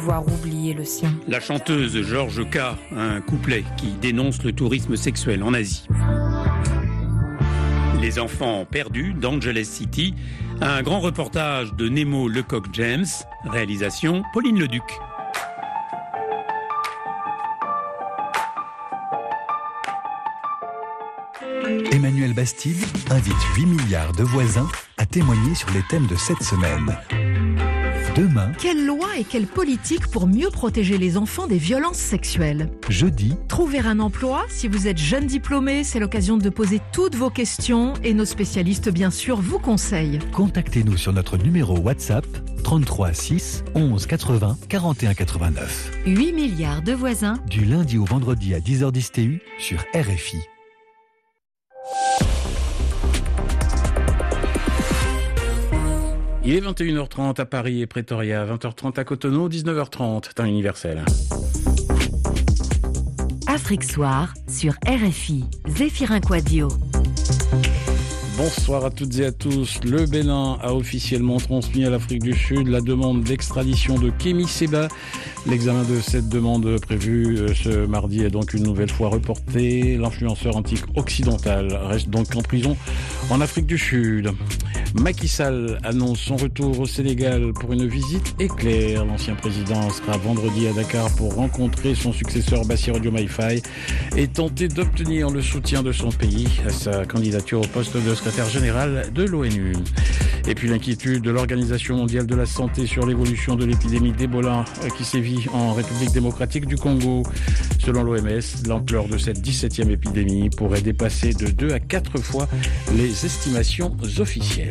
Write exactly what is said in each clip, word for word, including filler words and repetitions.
pouvoir oublier le sien. La chanteuse Georges K, un couplet qui dénonce le tourisme sexuel en Asie. Les enfants perdus d'Angeles City, un grand reportage de Nemo Lecoq-James, réalisation Pauline Leduc. Emmanuel Bastide invite huit milliards de voisins à témoigner sur les thèmes de cette semaine. Demain, quelle loi et quelle politique pour mieux protéger les enfants des violences sexuelles? Jeudi, trouver un emploi. Si vous êtes jeune diplômé, c'est l'occasion de poser toutes vos questions et nos spécialistes, bien sûr, vous conseillent. Contactez-nous sur notre numéro WhatsApp trente-trois six onze quatre-vingts quarante et un quatre-vingt-neuf. huit milliards de voisins. Du lundi au vendredi à dix heures dix T U sur R F I. Il est vingt et une heures trente à Paris et Pretoria, vingt heures trente à Cotonou, dix-neuf heures trente, temps universel. Afrique Soir sur R F I, Zéphirin Quadio. Bonsoir à toutes et à tous. Le Bénin a officiellement transmis à l'Afrique du Sud la demande d'extradition de Kémy Séba. L'examen de cette demande prévue ce mardi est donc une nouvelle fois reporté. L'influenceur antique occidental reste donc en prison en Afrique du Sud. Macky Sall annonce son retour au Sénégal pour une visite éclair. L'ancien président sera vendredi à Dakar pour rencontrer son successeur Bassirou Diomaye Faye et tenter d'obtenir le soutien de son pays à sa candidature au poste de secrétaire général de l'ONU. Et puis l'inquiétude de l'Organisation mondiale de la santé sur l'évolution de l'épidémie d'Ebola qui sévit en République démocratique du Congo. Selon l'O M S, l'ampleur de cette dix-septième épidémie pourrait dépasser de deux à quatre fois les estimations officielles.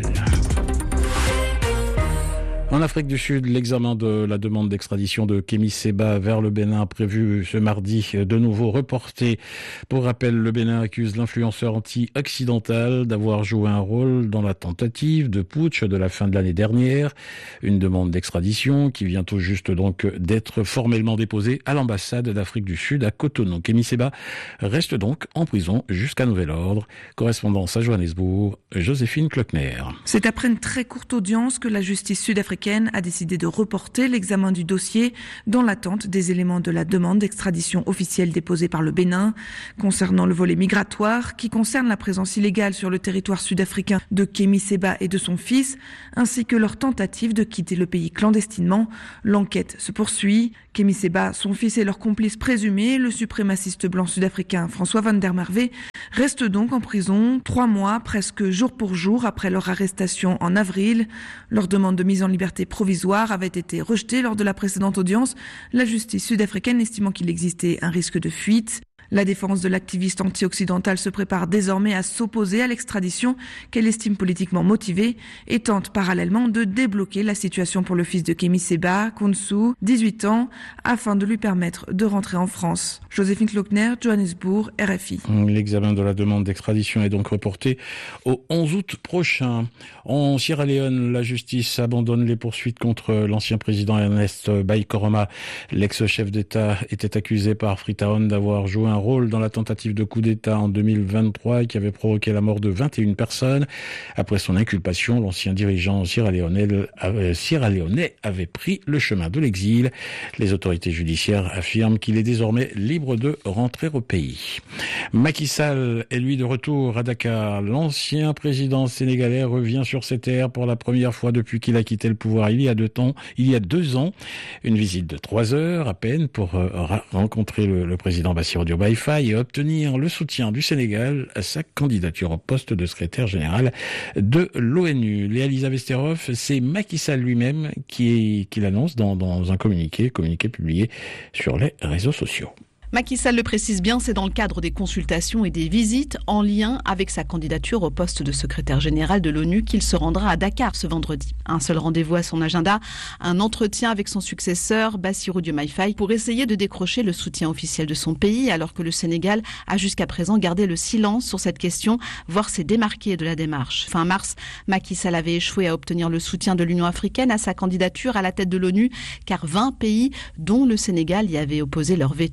En Afrique du Sud, l'examen de la demande d'extradition de Kémy Séba vers le Bénin prévu ce mardi, de nouveau reporté. Pour rappel, le Bénin accuse l'influenceur anti-occidental d'avoir joué un rôle dans la tentative de putsch de la fin de l'année dernière. Une demande d'extradition qui vient tout juste donc d'être formellement déposée à l'ambassade d'Afrique du Sud à Cotonou. Kémy Séba reste donc en prison jusqu'à nouvel ordre. Correspondance à Johannesburg, Joséphine Klockner. C'est après une très courte audience que la justice sud-africaine a décidé de reporter l'examen du dossier dans l'attente des éléments de la demande d'extradition officielle déposée par le Bénin concernant le volet migratoire qui concerne la présence illégale sur le territoire sud-africain de Kémy Séba et de son fils ainsi que leur tentative de quitter le pays clandestinement. L'enquête se poursuit. Kémy Séba, son fils et leur complice présumé, le suprémaciste blanc sud-africain François van der Merwe, restent donc en prison trois mois, presque jour pour jour, après leur arrestation en avril. Leur demande de mise en liberté provisoire avait été rejetée lors de la précédente audience, la justice sud-africaine estimant qu'il existait un risque de fuite. La défense de l'activiste anti-occidentale se prépare désormais à s'opposer à l'extradition qu'elle estime politiquement motivée et tente parallèlement de débloquer la situation pour le fils de Kémy Séba, Kounsu, dix-huit ans, afin de lui permettre de rentrer en France. Joséphine Klockner, Johannesburg, R F I. L'examen de la demande d'extradition est donc reporté au onze août prochain. En Sierra Leone, la justice abandonne les poursuites contre l'ancien président Ernest Bai Koroma. L'ex-chef d'État était accusé par Freetown d'avoir joué un rôle dans la tentative de coup d'État en deux mille vingt-trois qui avait provoqué la mort de vingt et une personnes. Après son inculpation, l'ancien dirigeant sierra-léonais avait, sierra-léonais avait pris le chemin de l'exil. Les autorités judiciaires affirment qu'il est désormais libre de rentrer au pays. Macky Sall est lui de retour à Dakar. L'ancien président sénégalais revient sur ses terres pour la première fois depuis qu'il a quitté le pouvoir il y a deux temps, il y a deux ans. Une visite de trois heures à peine pour euh, rencontrer le, le président Bassirou Diomaye Faye et obtenir le soutien du Sénégal à sa candidature au poste de secrétaire général de l'ONU. Léa Lisa Vesterhoff, c'est Macky Sall lui-même qui, qui l'annonce dans, dans un communiqué, communiqué publié sur les réseaux sociaux. Macky Sall le précise bien, c'est dans le cadre des consultations et des visites en lien avec sa candidature au poste de secrétaire général de l'ONU qu'il se rendra à Dakar ce vendredi. Un seul rendez-vous à son agenda, un entretien avec son successeur Bassirou Diomaye Faye pour essayer de décrocher le soutien officiel de son pays alors que le Sénégal a jusqu'à présent gardé le silence sur cette question, voire s'est démarqué de la démarche. Fin mars, Macky Sall avait échoué à obtenir le soutien de l'Union africaine à sa candidature à la tête de l'ONU car vingt pays, dont le Sénégal, y avaient opposé leur veto.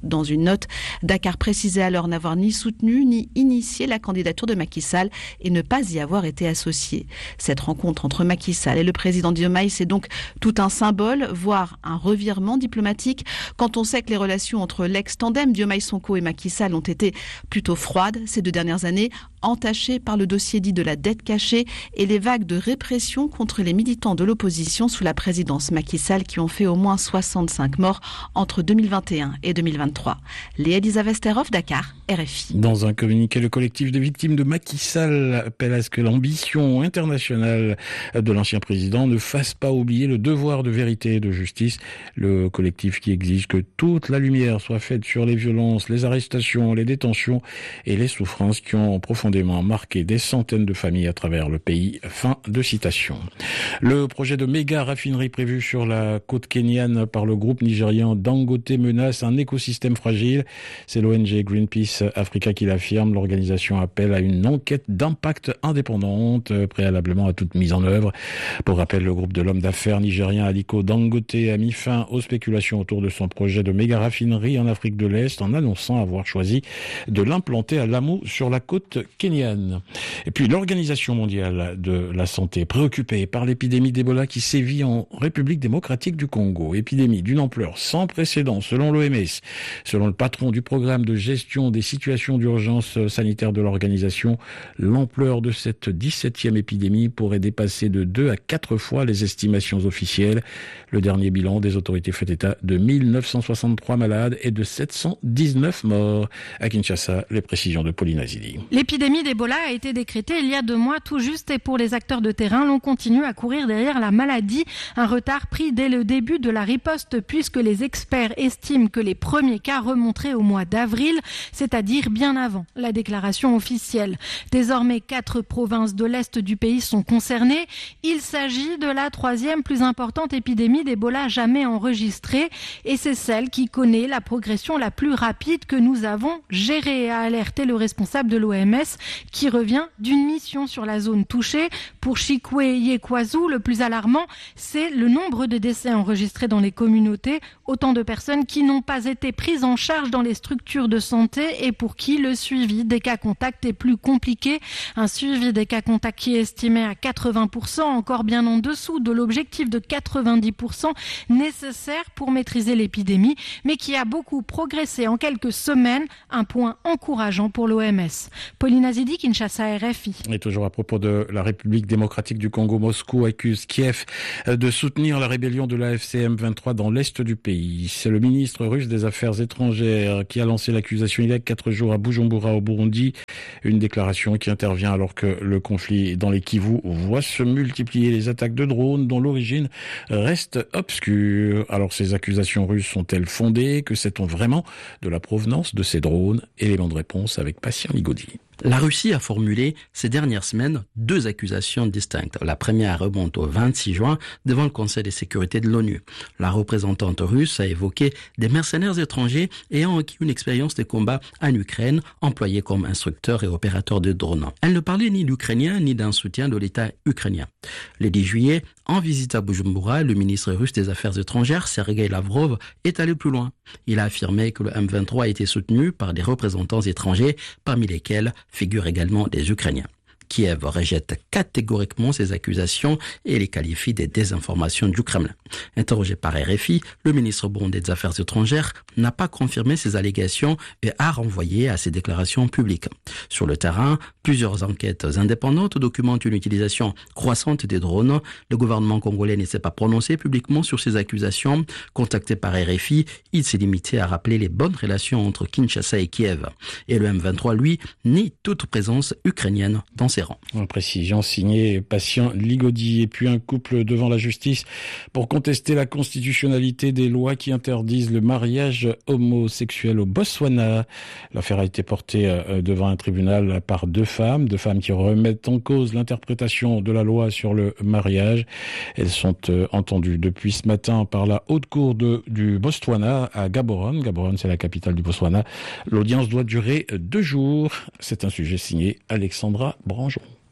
Dans une note, Dakar précisait alors n'avoir ni soutenu ni initié la candidature de Macky Sall et ne pas y avoir été associé. Cette rencontre entre Macky Sall et le président Diomaye, c'est donc tout un symbole, voire un revirement diplomatique, quand on sait que les relations entre l'ex-tandem Diomaye-Sonko et Macky Sall ont été plutôt froides ces deux dernières années, entachées par le dossier dit de la dette cachée et les vagues de répression contre les militants de l'opposition sous la présidence Macky Sall qui ont fait au moins soixante-cinq morts entre deux mille vingt et un et deux mille vingt-trois. Léa Elisabeth Terhoff, Dakar, R F I. Dans un communiqué, le collectif de victimes de Macky Sall appelle à ce que l'ambition internationale de l'ancien président ne fasse pas oublier le devoir de vérité et de justice. Le collectif qui exige que toute la lumière soit faite sur les violences, les arrestations, les détentions et les souffrances qui ont profondément marqué des centaines de familles à travers le pays. Fin de citation. Le projet de méga raffinerie prévu sur la côte kenyane par le groupe nigérian Dangote menace un écosystème fragile. C'est l'O N G Greenpeace Africa qui l'affirme. L'organisation appelle à une enquête d'impact indépendante préalablement à toute mise en œuvre. Pour rappel, le groupe de l'homme d'affaires nigérien Aliko Dangote a mis fin aux spéculations autour de son projet de méga raffinerie en Afrique de l'Est en annonçant avoir choisi de l'implanter à Lamu sur la côte kenyane. Et puis l'Organisation mondiale de la santé, préoccupée par l'épidémie d'Ebola qui sévit en République démocratique du Congo, épidémie d'une ampleur sans précédent selon l'O M S. Selon le patron du programme de gestion des situations d'urgence sanitaire de l'organisation, l'ampleur de cette dix-septième épidémie pourrait dépasser de deux à quatre fois les estimations officielles. Le dernier bilan des autorités fait état de mille neuf cent soixante-trois malades et de sept cent dix-neuf morts. À Kinshasa, les précisions de Pauline Azili. L'épidémie d'Ebola a été décrétée il y a deux mois tout juste et pour les acteurs de terrain, l'on continue à courir derrière la maladie. Un retard pris dès le début de la riposte puisque les experts estiment que les premiers cas remonteraient au mois d'avril, c'est-à-dire bien avant la déclaration officielle. Désormais, quatre provinces de l'Est du pays sont concernées. Il s'agit de la troisième plus importante épidémie d'Ebola jamais enregistrée et c'est celle qui connaît la progression la plus rapide que nous avons gérée, a alerté le responsable de l'O M S qui revient d'une mission sur la zone touchée. Pour Chikwe Yekwazu, le plus alarmant, c'est le nombre de décès enregistrés dans les communautés, autant de personnes qui n'ont pas été prises en charge dans les structures de santé et pour qui le suivi des cas contacts est plus compliqué. Un suivi des cas contacts qui est estimé à quatre-vingts pour cent, encore bien en dessous de l'objectif de quatre-vingt-dix pour cent nécessaire pour maîtriser l'épidémie, mais qui a beaucoup progressé en quelques semaines, un point encourageant pour l'O M S. Pauline Azidi, Kinshasa, R F I. Et toujours à propos de la République démocratique du Congo, Moscou accuse Kiev de soutenir la rébellion de l'A F C M vingt-trois dans l'est du pays. C'est le ministre russe des Affaires étrangères qui a lancé l'accusation il y a quatre jours à Bujumbura au Burundi. Une déclaration qui intervient alors que le conflit dans les Kivu voit se multiplier les attaques de drones dont l'origine reste obscure. Alors ces accusations russes sont-elles fondées? Que sait-on vraiment de la provenance de ces drones? Élément de réponse avec Patient Ligodi. La Russie a formulé ces dernières semaines deux accusations distinctes. La première remonte au vingt-six juin devant le Conseil de sécurité de l'ONU. La représentante russe a évoqué des mercenaires étrangers ayant acquis une expérience de combat en Ukraine, employés comme instructeurs et opérateurs de drones. Elle ne parlait ni d'Ukrainiens ni d'un soutien de l'État ukrainien. Le dix juillet, en visite à Bujumbura, le ministre russe des Affaires étrangères, Sergei Lavrov, est allé plus loin. Il a affirmé que le M vingt-trois a été soutenu par des représentants étrangers, parmi lesquels figurent également des Ukrainiens. Kiev rejette catégoriquement ces accusations et les qualifie de désinformation du Kremlin. Interrogé par R F I, le ministre burundais des Affaires étrangères n'a pas confirmé ces allégations et a renvoyé à ses déclarations publiques. Sur le terrain, plusieurs enquêtes indépendantes documentent une utilisation croissante des drones. Le gouvernement congolais ne s'est pas prononcé publiquement sur ces accusations. Contacté par R F I, il s'est limité à rappeler les bonnes relations entre Kinshasa et Kiev. Et le M vingt-trois, lui, nie toute présence ukrainienne dans ses rangs. En précision signée Patient Ligodi. Et puis un couple devant la justice pour contester la constitutionnalité des lois qui interdisent le mariage homosexuel au Botswana. L'affaire a été portée devant un tribunal par deux femmes, deux femmes qui remettent en cause l'interprétation de la loi sur le mariage. Elles sont entendues depuis ce matin par la haute cour de, du Botswana à Gaborone. Gaborone, c'est la capitale du Botswana. L'audience doit durer deux jours. C'est un sujet signé Alexandra Branjon.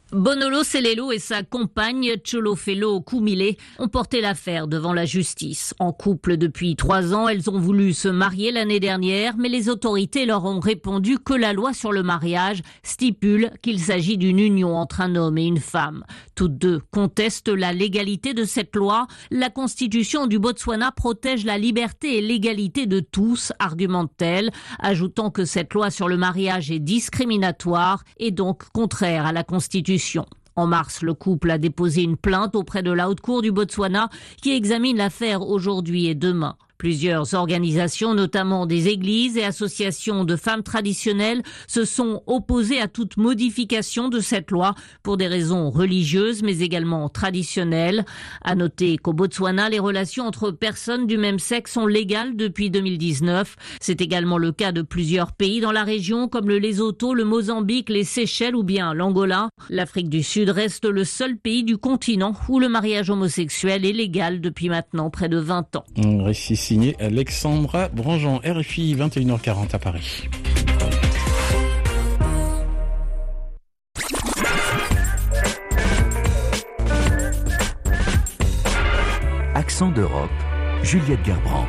Bonolo Selelo et sa compagne Tcholofelo Koumile ont porté l'affaire devant la justice. En couple depuis trois ans, elles ont voulu se marier l'année dernière, mais les autorités leur ont répondu que la loi sur le mariage stipule qu'il s'agit d'une union entre un homme et une femme. Toutes deux contestent la légalité de cette loi. La constitution du Botswana protège la liberté et l'égalité de tous, argumente-t-elle, ajoutant que cette loi sur le mariage est discriminatoire et donc contraire à la constitution. En mars, le couple a déposé une plainte auprès de la Haute Cour du Botswana qui examine l'affaire aujourd'hui et demain. Plusieurs organisations, notamment des églises et associations de femmes traditionnelles, se sont opposées à toute modification de cette loi pour des raisons religieuses mais également traditionnelles. À noter qu'au Botswana, les relations entre personnes du même sexe sont légales depuis deux mille dix-neuf. C'est également le cas de plusieurs pays dans la région comme le Lesotho, le Mozambique, les Seychelles ou bien l'Angola. L'Afrique du Sud reste le seul pays du continent où le mariage homosexuel est légal depuis maintenant près de vingt ans. Récit signé Alexandra Brangeon, R F I, vingt et une heures quarante à Paris. Accent d'Europe, Juliette Gerbrand.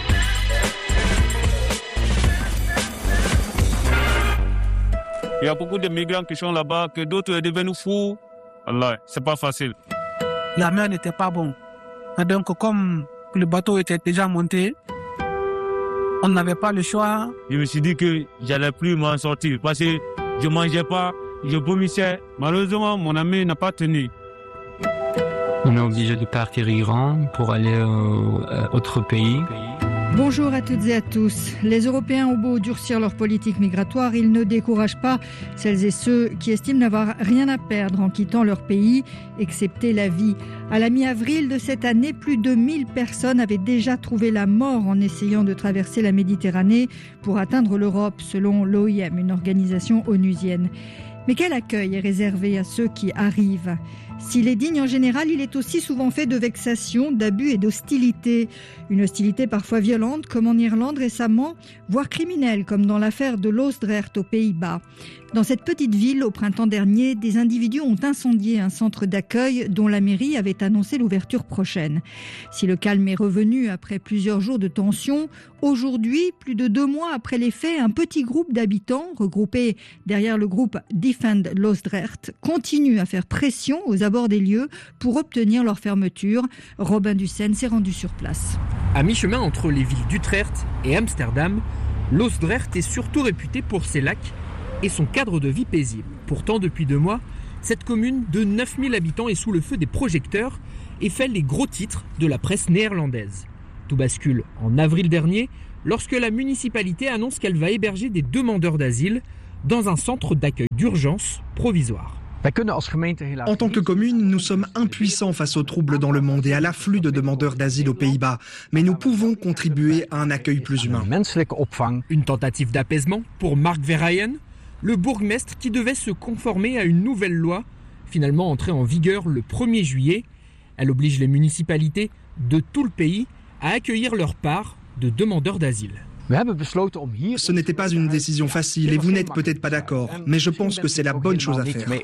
Il y a beaucoup de migrants qui sont là-bas, que d'autres sont devenus fous. Allah, c'est pas facile. La mer n'était pas bonne. Et donc, comme le bateau était déjà monté, on n'avait pas le choix. Je me suis dit que j'allais plus m'en sortir parce que je mangeais pas, je vomissais. Malheureusement, mon ami n'a pas tenu. On est obligé de partir Iran pour aller à autre pays. Bonjour à toutes et à tous. Les Européens ont beau durcir leur politique migratoire, ils ne découragent pas celles et ceux qui estiment n'avoir rien à perdre en quittant leur pays, excepté la vie. À la mi-avril de cette année, plus de mille personnes avaient déjà trouvé la mort en essayant de traverser la Méditerranée pour atteindre l'Europe, selon l'O I M, une organisation onusienne. Mais quel accueil est réservé à ceux qui arrivent ? S'il est digne en général, il est aussi souvent fait de vexations, d'abus et d'hostilité. Une hostilité parfois violente, comme en Irlande récemment, voire criminelle, comme dans l'affaire de Loosdrecht aux Pays-Bas. Dans cette petite ville, au printemps dernier, des individus ont incendié un centre d'accueil dont la mairie avait annoncé l'ouverture prochaine. Si le calme est revenu après plusieurs jours de tension, aujourd'hui, plus de deux mois après les faits, un petit groupe d'habitants, regroupés derrière le groupe Defend Loosdrecht, continue à faire pression aux abords des lieux pour obtenir leur fermeture. Robin Dussen s'est rendu sur place. À mi-chemin entre les villes d'Utrecht et Amsterdam, Loosdrecht est surtout réputé pour ses lacs et son cadre de vie paisible. Pourtant, depuis deux mois, cette commune de neuf mille habitants est sous le feu des projecteurs et fait les gros titres de la presse néerlandaise. Tout bascule en avril dernier, lorsque la municipalité annonce qu'elle va héberger des demandeurs d'asile dans un centre d'accueil d'urgence provisoire. En tant que commune, nous sommes impuissants face aux troubles dans le monde et à l'afflux de demandeurs d'asile aux Pays-Bas. Mais nous pouvons contribuer à un accueil plus humain. Une tentative d'apaisement pour Mark Verheyen, le bourgmestre qui devait se conformer à une nouvelle loi, finalement entrée en vigueur le premier juillet. Elle oblige les municipalités de tout le pays à accueillir leur part de demandeurs d'asile. Ce n'était pas une décision facile et vous n'êtes peut-être pas d'accord, mais je pense que c'est la bonne chose à faire.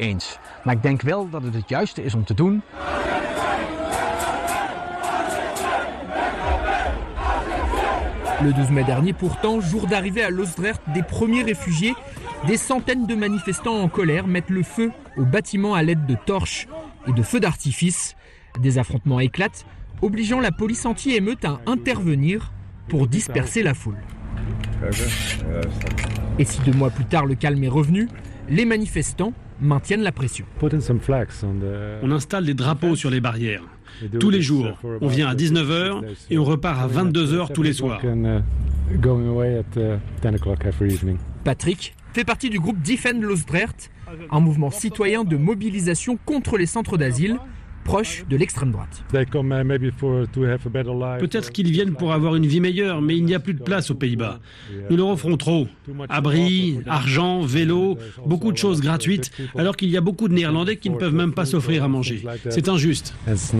Le douze mai dernier, pourtant, jour d'arrivée à Loosdrecht des premiers réfugiés, des centaines de manifestants en colère mettent le feu aux bâtiments à l'aide de torches et de feux d'artifice. Des affrontements éclatent, obligeant la police anti-émeute à intervenir pour disperser la foule. Et si deux mois plus tard le calme est revenu, les manifestants maintiennent la pression. On installe des drapeaux sur les barrières. Tous les jours, on vient à dix-neuf heures et on repart à vingt-deux heures tous les soirs. Patrick fait partie du groupe Defend Loosdrecht, un mouvement citoyen de mobilisation contre les centres d'asile, proche de l'extrême droite. Peut-être qu'ils viennent pour avoir une vie meilleure, mais il n'y a plus de place aux Pays-Bas. Nous leur offrons trop. Abris, argent, vélo, beaucoup de choses gratuites, alors qu'il y a beaucoup de Néerlandais qui ne peuvent même pas s'offrir à manger. C'est injuste.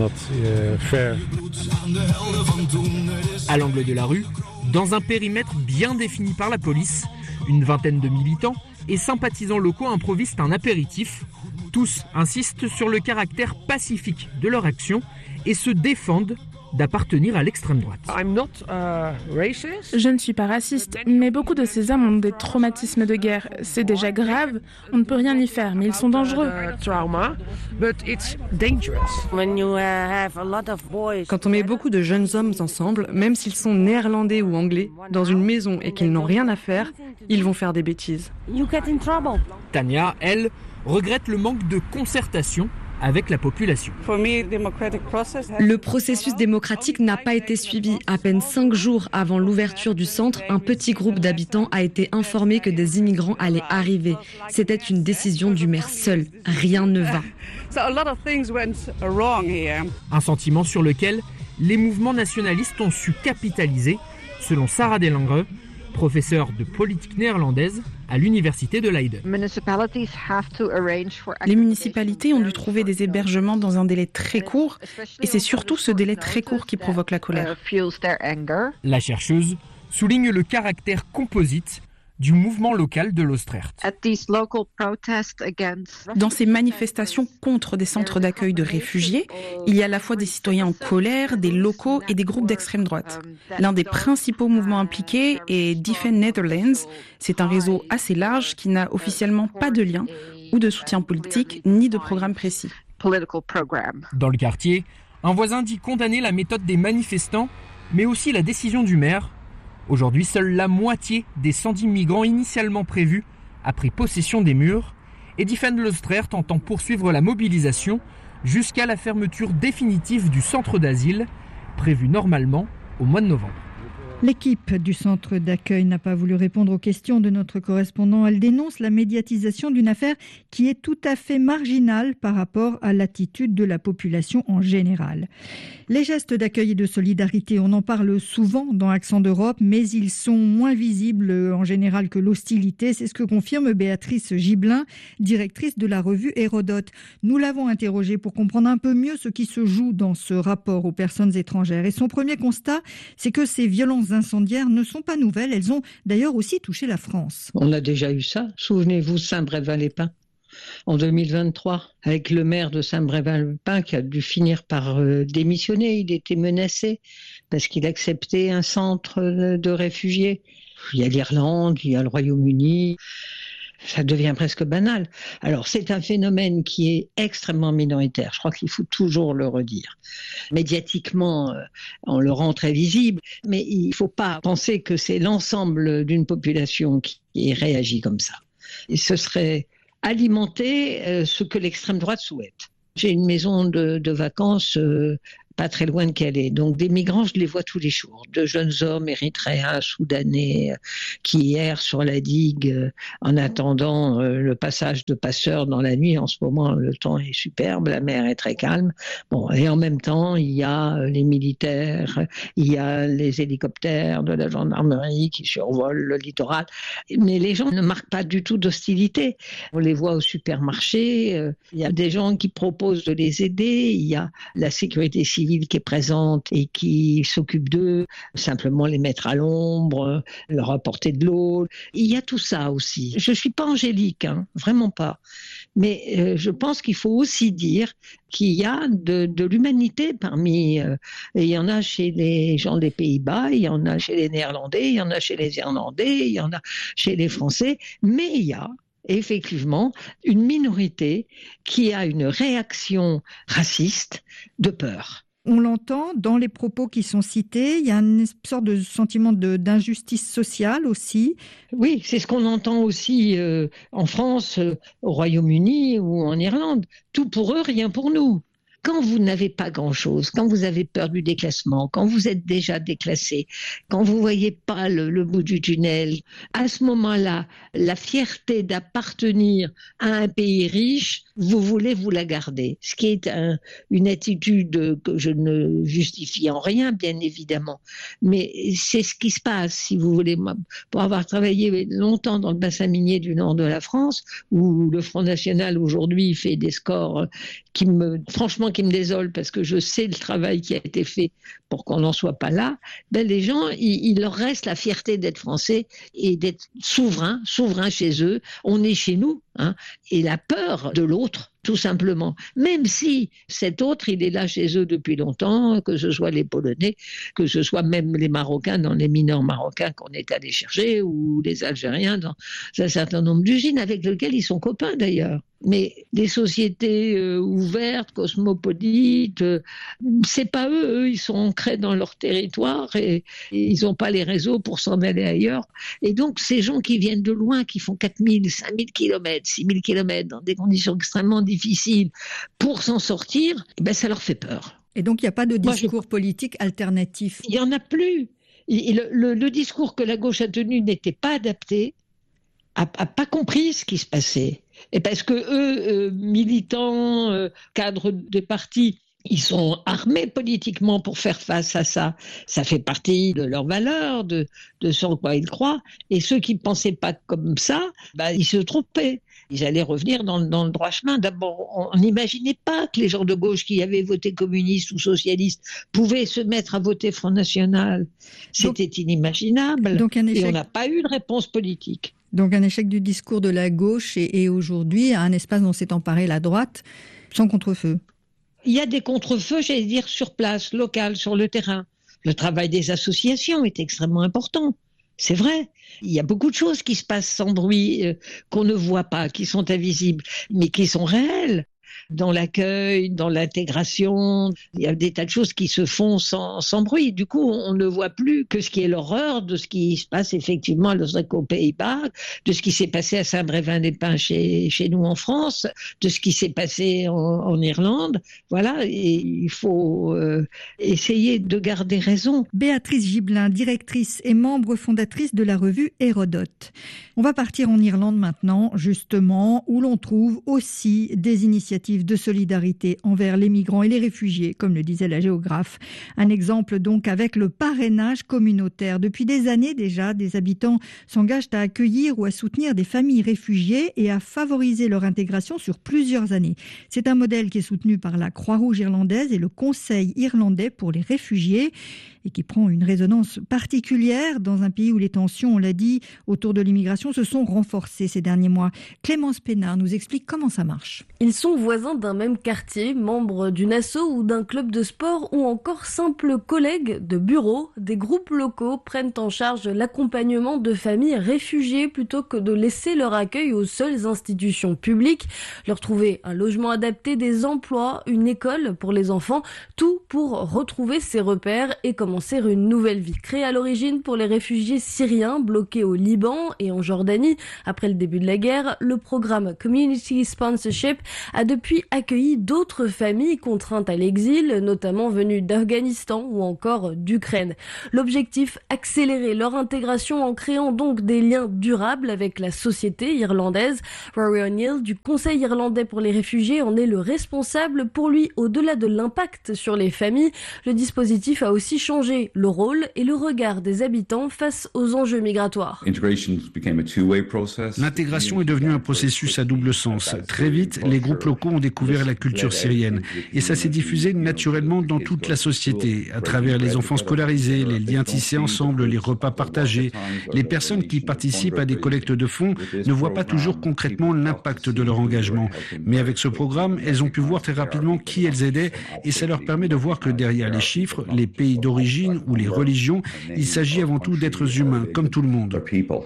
À l'angle de la rue, dans un périmètre bien défini par la police, une vingtaine de militants et sympathisants locaux improvisent un apéritif, Tous insistent sur le caractère pacifique de leur action et se défendent d'appartenir à l'extrême droite. Je ne suis pas raciste, mais beaucoup de ces hommes ont des traumatismes de guerre. C'est déjà grave, on ne peut rien y faire, mais ils sont dangereux. Quand on met beaucoup de jeunes hommes ensemble, même s'ils sont néerlandais ou anglais, dans une maison et qu'ils n'ont rien à faire, ils vont faire des bêtises. Tania, elle, regrette le manque de concertation avec la population. Le processus démocratique n'a pas été suivi. À peine cinq jours avant l'ouverture du centre, un petit groupe d'habitants a été informé que des immigrants allaient arriver. C'était une décision du maire seul. Rien ne va. Un sentiment sur lequel les mouvements nationalistes ont su capitaliser, selon Sarah Delangre, professeure de politique néerlandaise à l'université de Leiden. Les municipalités ont dû trouver des hébergements dans un délai très court, et c'est surtout ce délai très court qui provoque la colère. La chercheuse souligne le caractère composite du mouvement local de l'Ostrecht. Dans ces manifestations contre des centres d'accueil de réfugiés, il y a à la fois des citoyens en colère, des locaux et des groupes d'extrême droite. L'un des principaux mouvements impliqués est Defend Netherlands. C'est un réseau assez large qui n'a officiellement pas de lien ou de soutien politique ni de programme précis. Dans le quartier, un voisin dit condamner la méthode des manifestants, mais aussi la décision du maire. Aujourd'hui, seule la moitié des cent dix migrants initialement prévus a pris possession des murs et Defend l'Ostrecht entend poursuivre la mobilisation jusqu'à la fermeture définitive du centre d'asile, prévue normalement au mois de novembre. L'équipe du centre d'accueil n'a pas voulu répondre aux questions de notre correspondant. Elle dénonce la médiatisation d'une affaire qui est tout à fait marginale par rapport à l'attitude de la population en général. Les gestes d'accueil et de solidarité, on en parle souvent dans Accent d'Europe, mais ils sont moins visibles en général que l'hostilité. C'est ce que confirme Béatrice Gibelin, directrice de la revue Hérodote. Nous l'avons interrogée pour comprendre un peu mieux ce qui se joue dans ce rapport aux personnes étrangères. Et son premier constat, c'est que ces violences incendiaires ne sont pas nouvelles. Elles ont d'ailleurs aussi touché la France. On a déjà eu ça. Souvenez-vous Saint-Brévin-les-Pins en deux mille vingt-trois, avec le maire de Saint-Brévin-les-Pins qui a dû finir par euh, démissionner. Il était menacé parce qu'il acceptait un centre de réfugiés. Il y a l'Irlande, il y a le Royaume-Uni. Ça devient presque banal. Alors, c'est un phénomène qui est extrêmement minoritaire. Je crois qu'il faut toujours le redire. Médiatiquement, on le rend très visible, mais il ne faut pas penser que c'est l'ensemble d'une population qui réagit comme ça. Et ce serait alimenter ce que l'extrême droite souhaite. J'ai une maison de, de vacances euh, pas très loin de Calais. Donc des migrants, je les vois tous les jours. De jeunes hommes érythréens, soudanais, euh, qui errent sur la digue euh, en attendant euh, le passage de passeurs dans la nuit. En ce moment, le temps est superbe, la mer est très calme. Bon, et en même temps, il y a euh, les militaires, il y a les hélicoptères de la gendarmerie qui survolent le littoral. Mais les gens ne marquent pas du tout d'hostilité. On les voit au supermarché, euh, il y a des gens qui proposent de les aider, il y a la sécurité civile qui est présente et qui s'occupe d'eux, simplement les mettre à l'ombre, leur apporter de l'eau. Il y a tout ça aussi. Je ne suis pas angélique, hein, vraiment pas. Mais euh, je pense qu'il faut aussi dire qu'il y a de, de l'humanité parmi... Euh, et il y en a chez les gens des Pays-Bas, il y en a chez les Néerlandais, il y en a chez les Irlandais, il y en a chez les Français, mais il y a effectivement une minorité qui a une réaction raciste de peur. On l'entend dans les propos qui sont cités, il y a une sorte de sentiment de, d'injustice sociale aussi. Oui, c'est ce qu'on entend aussi euh, en France, euh, au Royaume-Uni ou en Irlande. Tout pour eux, rien pour nous. Quand vous n'avez pas grand-chose, quand vous avez peur du déclassement, quand vous êtes déjà déclassé, quand vous ne voyez pas le, le bout du tunnel, à ce moment-là, la fierté d'appartenir à un pays riche, vous voulez vous la garder. Ce qui est un, une attitude que je ne justifie en rien, bien évidemment. Mais c'est ce qui se passe, si vous voulez. Moi, pour avoir travaillé longtemps dans le bassin minier du nord de la France, où le Front National aujourd'hui fait des scores qui me, franchement, qui me désolent parce que je sais le travail qui a été fait pour qu'on n'en soit pas là, ben les gens, il, il leur reste la fierté d'être français et d'être souverain, souverain chez eux. On est chez nous, hein, et la peur de l'autre, tout simplement. Même si cet autre, il est là chez eux depuis longtemps, que ce soit les Polonais, que ce soit même les Marocains, dans les mineurs marocains qu'on est allé chercher, ou les Algériens dans un certain nombre d'usines avec lesquels ils sont copains d'ailleurs. Mais des sociétés euh, ouvertes, cosmopolites, euh, c'est pas eux, eux, ils sont ancrés dans leur territoire et, et ils n'ont pas les réseaux pour s'en aller ailleurs. Et donc, ces gens qui viennent de loin, qui font quatre mille, cinq mille kilomètres, six mille kilomètres dans des conditions extrêmement difficiles pour s'en sortir, ben, ça leur fait peur. Et donc, il n'y a pas de discours Moi, je... politique alternatif? Il n'y en a plus. Le, le, le discours que la gauche a tenu n'était pas adapté, n'a pas compris ce qui se passait. Et parce que eux, euh, militants, euh, cadres de partis, ils sont armés politiquement pour faire face à ça. Ça fait partie de leurs valeurs, de, de ce en quoi ils croient. Et ceux qui ne pensaient pas comme ça, bah, ils se trompaient. Ils allaient revenir dans, dans le droit chemin. D'abord, on n'imaginait pas que les gens de gauche qui avaient voté communiste ou socialiste pouvaient se mettre à voter Front National. C'était donc, inimaginable. Donc un échec... Et on n'a pas eu de réponse politique. Donc un échec du discours de la gauche et, et aujourd'hui un espace dont s'est emparée la droite sans contre-feu. Il y a des contre-feux, j'allais dire, sur place, local, sur le terrain. Le travail des associations est extrêmement important. C'est vrai. Il y a beaucoup de choses qui se passent sans bruit, euh, qu'on ne voit pas, qui sont invisibles, mais qui sont réelles. Dans l'accueil, dans l'intégration, il y a des tas de choses qui se font sans, sans bruit. Du coup, on ne voit plus que ce qui est l'horreur de ce qui se passe effectivement à Lausanne aux Pays-Bas, de ce qui s'est passé à Saint-Brévin-les-Pins chez, chez nous en France, de ce qui s'est passé en, en Irlande. Voilà, et il faut euh, essayer de garder raison. Béatrice Gibelin, directrice et membre fondatrice de la revue Hérodote. On va partir en Irlande maintenant, justement, où l'on trouve aussi des initiatives de solidarité envers les migrants et les réfugiés, comme le disait la géographe. Un exemple donc avec le parrainage communautaire. Depuis des années déjà, des habitants s'engagent à accueillir ou à soutenir des familles réfugiées et à favoriser leur intégration sur plusieurs années. C'est un modèle qui est soutenu par la Croix-Rouge irlandaise et le Conseil irlandais pour les réfugiés et qui prend une résonance particulière dans un pays où les tensions, on l'a dit, autour de l'immigration se sont renforcées ces derniers mois. Clémence Pénard nous explique comment ça marche. Ils sont voisins d'un même quartier, membres d'une asso ou d'un club de sport ou encore simples collègues de bureau. Des groupes locaux prennent en charge l'accompagnement de familles réfugiées plutôt que de laisser leur accueil aux seules institutions publiques. Leur trouver un logement adapté, des emplois, une école pour les enfants, tout pour retrouver ses repères et commencer une nouvelle vie. Créée à l'origine pour les réfugiés syriens bloqués au Liban et en Jordanie après le début de la guerre, le programme Community Sponsorship a depuis accueilli d'autres familles contraintes à l'exil, notamment venues d'Afghanistan ou encore d'Ukraine. L'objectif, accélérer leur intégration en créant donc des liens durables avec la société irlandaise. Rory O'Neill du Conseil irlandais pour les réfugiés en est le responsable. Pour lui, au-delà de l'impact sur les familles, le dispositif a aussi changé le rôle et le regard des habitants face aux enjeux migratoires. L'intégration est devenue un processus à double sens. Très vite, les groupes locaux ont découvert la culture syrienne et ça s'est diffusé naturellement dans toute la société, à travers les enfants scolarisés, les liens tissés ensemble, les repas partagés. Les personnes qui participent à des collectes de fonds ne voient pas toujours concrètement l'impact de leur engagement. Mais avec ce programme, elles ont pu voir très rapidement qui elles aidaient et ça leur permet de voir que derrière les chiffres, les pays d'origine ou les religions, il s'agit avant tout d'êtres humains, comme tout le monde.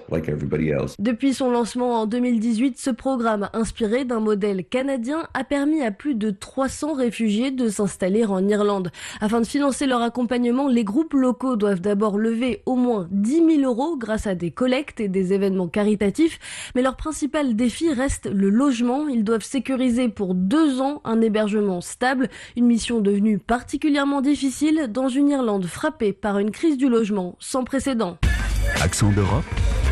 Depuis son lancement en deux mille dix-huit, ce programme, inspiré d'un modèle canadien, a permis à plus de trois cents réfugiés de s'installer en Irlande. Afin de financer leur accompagnement, les groupes locaux doivent d'abord lever au moins dix mille euros grâce à des collectes et des événements caritatifs. Mais leur principal défi reste le logement. Ils doivent sécuriser pour deux ans un hébergement stable, une mission devenue particulièrement difficile dans une Irlande frappée par une crise du logement sans précédent. Accent d'Europe.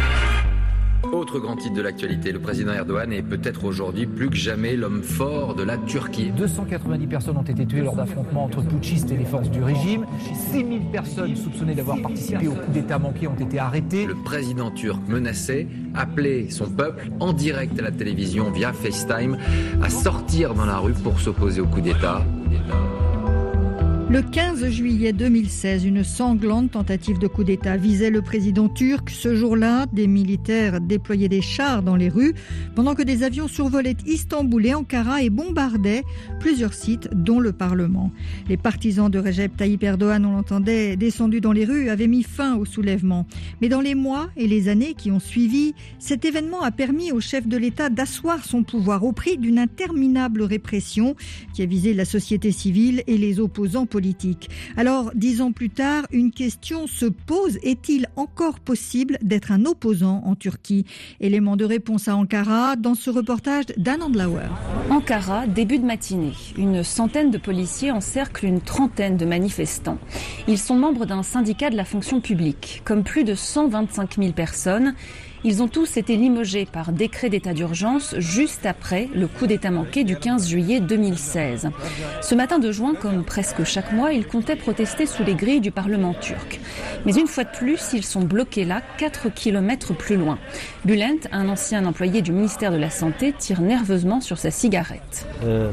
Autre grand titre de l'actualité, le président Erdogan est peut-être aujourd'hui plus que jamais l'homme fort de la Turquie. deux cent quatre-vingt-dix personnes ont été tuées lors d'affrontements entre putschistes et les forces du régime. six mille personnes soupçonnées d'avoir participé au coup d'État manqué ont été arrêtées. Le président turc menaçait, appelait son peuple en direct à la télévision via FaceTime à sortir dans la rue pour s'opposer au coup d'État. Le quinze juillet deux mille seize, une sanglante tentative de coup d'État visait le président turc. Ce jour-là, des militaires déployaient des chars dans les rues pendant que des avions survolaient Istanbul et Ankara et bombardaient plusieurs sites, dont le Parlement. Les partisans de Recep Tayyip Erdogan, on l'entendait, descendus dans les rues, avaient mis fin au soulèvement. Mais dans les mois et les années qui ont suivi, cet événement a permis au chef de l'État d'asseoir son pouvoir au prix d'une interminable répression qui a visé la société civile et les opposants politiques. Politique. Alors, dix ans plus tard, une question se pose. Est-il encore possible d'être un opposant en Turquie? Élément de réponse à Ankara dans ce reportage d'Anne Andlauer. Ankara, début de matinée. Une centaine de policiers encerclent une trentaine de manifestants. Ils sont membres d'un syndicat de la fonction publique. Comme plus de cent vingt-cinq mille personnes, ils ont tous été limogés par décret d'état d'urgence juste après le coup d'état manqué du quinze juillet deux mille seize. Ce matin de juin, comme presque chaque mois, ils comptaient protester sous les grilles du Parlement turc. Mais une fois de plus, ils sont bloqués là, quatre kilomètres plus loin. Bülent, un ancien employé du ministère de la Santé, tire nerveusement sur sa cigarette.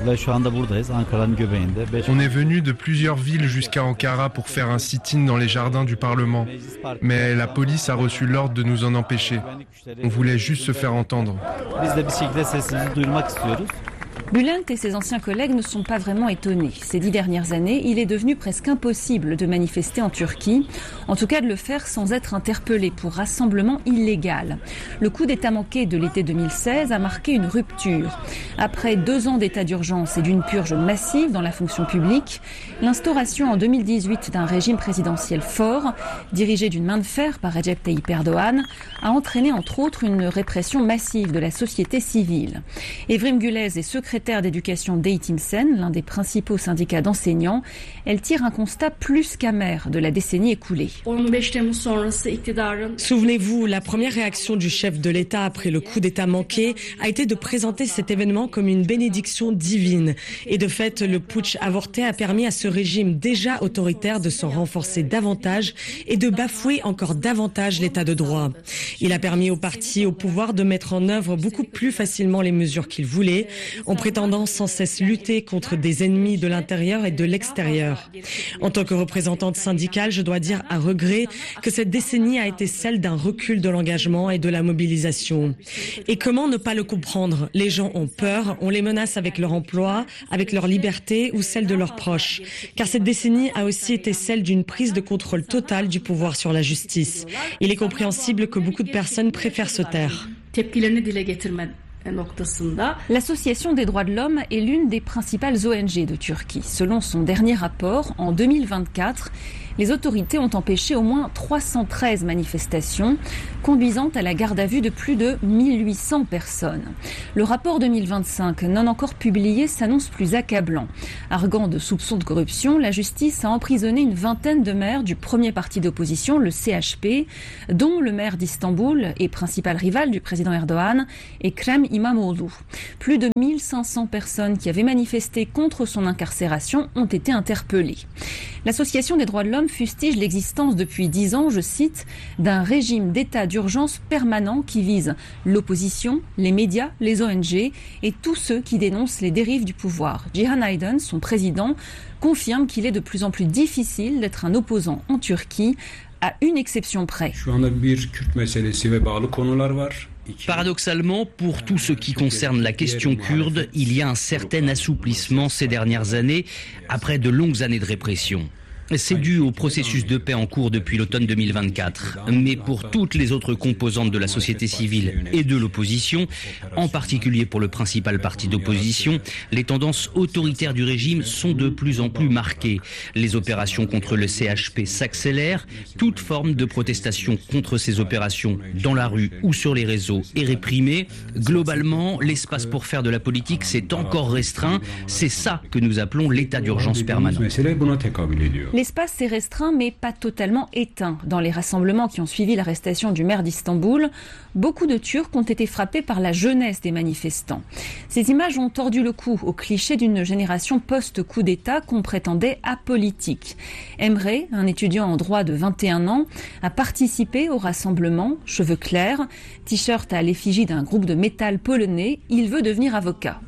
On est venu de plusieurs villes jusqu'à Ankara pour faire un sit-in dans les jardins du Parlement. Mais la police a reçu l'ordre de nous en empêcher. On voulait juste se faire entendre. Bülent et ses anciens collègues ne sont pas vraiment étonnés. Ces dix dernières années, il est devenu presque impossible de manifester en Turquie, en tout cas de le faire sans être interpellé pour rassemblement illégal. Le coup d'état manqué de l'été deux mille seize a marqué une rupture. Après deux ans d'état d'urgence et d'une purge massive dans la fonction publique, l'instauration en deux mille dix-huit d'un régime présidentiel fort, dirigé d'une main de fer par Recep Tayyip Erdogan, a entraîné entre autres une répression massive de la société civile. Evrim Gülez est secrétaire d'éducation d'Eğitimsen, l'un des principaux syndicats d'enseignants. Elle tire un constat plus qu'amer de la décennie écoulée. Souvenez-vous, la première réaction du chef de l'État après le coup d'État manqué a été de présenter cet événement comme une bénédiction divine. Et de fait, le putsch avorté a permis à ce régime déjà autoritaire de s'en renforcer davantage et de bafouer encore davantage l'état de droit. Il a permis aux partis au pouvoir de mettre en œuvre beaucoup plus facilement les mesures qu'ils voulaient, en prétendant sans cesse lutter contre des ennemis de l'intérieur et de l'extérieur. En tant que représentante syndicale, je dois dire à regret que cette décennie a été celle d'un recul de l'engagement et de la mobilisation. Et comment ne pas le comprendre? Les gens ont peur, on les menace avec leur emploi, avec leur liberté ou celle de leurs proches. Car cette décennie a aussi été celle d'une prise de contrôle totale du pouvoir sur la justice. Il est compréhensible que beaucoup de personnes préfèrent se taire. L'Association des droits de l'homme est l'une des principales O N G de Turquie. Selon son dernier rapport, en deux mille vingt-quatre, les autorités ont empêché au moins trois cent treize manifestations, conduisant à la garde à vue de plus de mille huit cents personnes. Le rapport deux mille vingt-cinq, non encore publié, s'annonce plus accablant. Arguant de soupçons de corruption, la justice a emprisonné une vingtaine de maires du premier parti d'opposition, le C H P, dont le maire d'Istanbul et principal rival du président Erdogan, Ekrem İmamoğlu. Plus de mille cinq cents personnes qui avaient manifesté contre son incarcération ont été interpellées. L'Association des droits de l'homme fustige l'existence depuis dix ans, je cite, d'un régime d'état d'urgence permanent qui vise l'opposition, les médias, les O N G et tous ceux qui dénoncent les dérives du pouvoir. Cihan Aydın, son président, confirme qu'il est de plus en plus difficile d'être un opposant en Turquie, à une exception près. Paradoxalement, pour tout ce qui concerne la question kurde, il y a un certain assouplissement ces dernières années, après de longues années de répression. C'est dû au processus de paix en cours depuis l'automne deux mille vingt-quatre. Mais pour toutes les autres composantes de la société civile et de l'opposition, en particulier pour le principal parti d'opposition, les tendances autoritaires du régime sont de plus en plus marquées. Les opérations contre le C H P s'accélèrent. Toute forme de protestation contre ces opérations dans la rue ou sur les réseaux est réprimée. Globalement, l'espace pour faire de la politique s'est encore restreint. C'est ça que nous appelons l'état d'urgence permanent. L'espace s'est restreint mais pas totalement éteint. Dans les rassemblements qui ont suivi l'arrestation du maire d'Istanbul, beaucoup de Turcs ont été frappés par la jeunesse des manifestants. Ces images ont tordu le cou au cliché d'une génération post-coup d'État qu'on prétendait apolitique. Emre, un étudiant en droit de vingt et un ans, a participé au rassemblement, cheveux clairs, t-shirt à l'effigie d'un groupe de métal polonais. Il veut devenir avocat.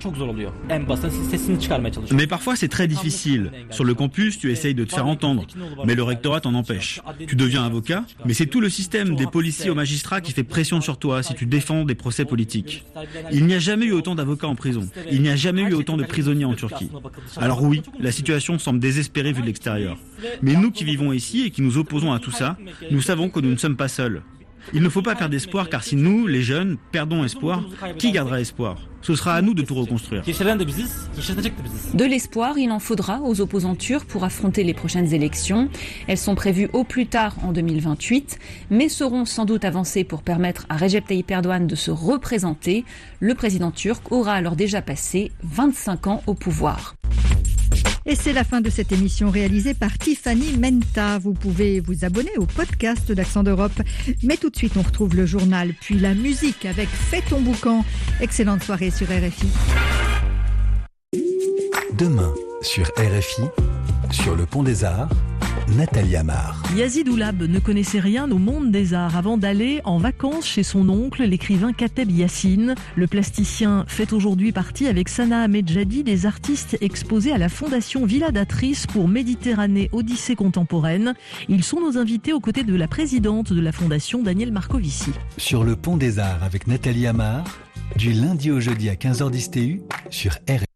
Mais parfois c'est très difficile. Sur le campus, tu essayes de te faire entendre, mais le rectorat t'en empêche. Tu deviens avocat, mais c'est tout le système des policiers aux magistrats qui fait pression sur toi si tu défends des procès politiques. Il n'y a jamais eu autant d'avocats en prison. Il n'y a jamais eu autant de prisonniers en Turquie. Alors oui, la situation semble désespérée vu de l'extérieur. Mais nous qui vivons ici et qui nous opposons à tout ça, nous savons que nous ne sommes pas seuls. Il ne faut pas perdre espoir, car si nous, les jeunes, perdons espoir, qui gardera espoir ? Ce sera à nous de tout reconstruire. De l'espoir, il en faudra aux opposants turcs pour affronter les prochaines élections. Elles sont prévues au plus tard en deux mille vingt-huit, mais seront sans doute avancées pour permettre à Recep Tayyip Erdogan de se représenter. Le président turc aura alors déjà passé vingt-cinq ans au pouvoir. Et c'est la fin de cette émission réalisée par Tiffany Menta. Vous pouvez vous abonner au podcast d'Accent d'Europe. Mais tout de suite, on retrouve le journal, puis la musique avec Fais ton boucan. Excellente soirée sur R F I. Demain, sur R F I, sur le Pont des Arts, Nathalie Amar. Yazid Oulab ne connaissait rien au monde des arts avant d'aller en vacances chez son oncle, l'écrivain Kateb Yassine. Le plasticien fait aujourd'hui partie avec Sana Ahmedjadi des artistes exposés à la Fondation Villa d'Atrice pour Méditerranée Odyssée contemporaine. Ils sont nos invités aux côtés de la présidente de la Fondation, Danielle Marcovici. Sur le Pont des Arts avec Nathalie Amar, du lundi au jeudi à quinze heures dix T U sur R F I.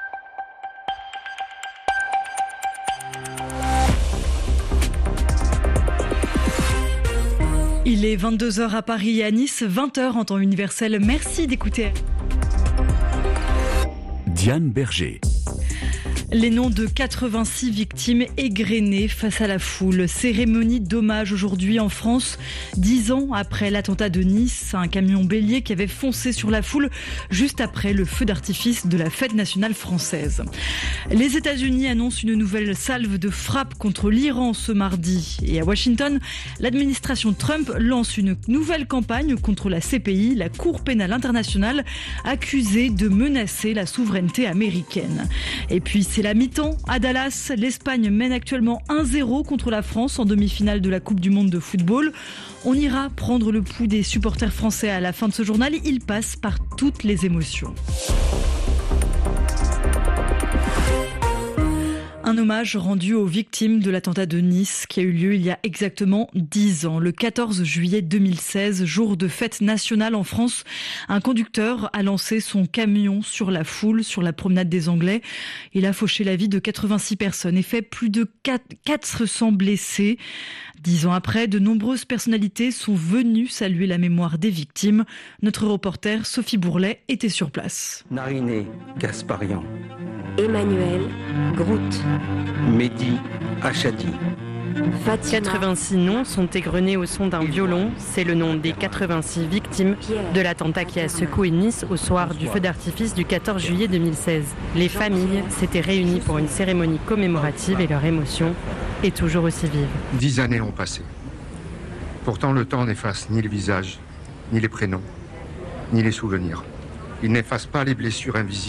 Il est vingt-deux heures à Paris et à Nice, vingt heures en temps universel. Merci d'écouter. Diane Berger. Les noms de quatre-vingt-six victimes égrenées face à la foule. Cérémonie d'hommage aujourd'hui en France, dix ans après l'attentat de Nice, un camion bélier qui avait foncé sur la foule juste après le feu d'artifice de la fête nationale française. Les États-Unis annoncent une nouvelle salve de frappe contre l'Iran ce mardi. Et à Washington, l'administration Trump lance une nouvelle campagne contre la C P I, la Cour pénale internationale, accusée de menacer la souveraineté américaine. Et puis c'est la mi-temps à Dallas. L'Espagne mène actuellement un zéro contre la France en demi-finale de la Coupe du Monde de football. On ira prendre le pouls des supporters français à la fin de ce journal. Il passe par toutes les émotions. Un hommage rendu aux victimes de l'attentat de Nice qui a eu lieu il y a exactement dix ans. Le quatorze juillet deux mille seize, jour de fête nationale en France, un conducteur a lancé son camion sur la foule, sur la promenade des Anglais. Il a fauché la vie de quatre-vingt-six personnes et fait plus de quatre cents blessés. Dix ans après, de nombreuses personnalités sont venues saluer la mémoire des victimes. Notre reporter Sophie Bourlet était sur place. Nariné Gasparian, Emmanuel Grout, Mehdi Achadi. quatre-vingt-six noms sont égrenés au son d'un violon. C'est le nom des quatre-vingt-six victimes de l'attentat qui a secoué Nice au soir du feu d'artifice du quatorze juillet deux mille seize. Les familles s'étaient réunies pour une cérémonie commémorative et leur émotion est toujours aussi vive. Dix années ont passé. Pourtant, le temps n'efface ni le visage, ni les prénoms, ni les souvenirs. Il n'efface pas les blessures invisibles.